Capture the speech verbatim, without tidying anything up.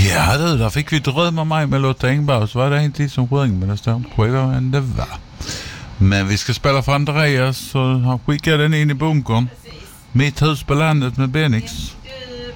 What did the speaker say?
Ja du, där fick vi drömma mig med Lotta Engberg. Så var det inte som sjöng, men det står inte skiva än det var. Men vi ska spela för Andreas, så han skickade den in i bunkern. Mitt hus på landet med Benix.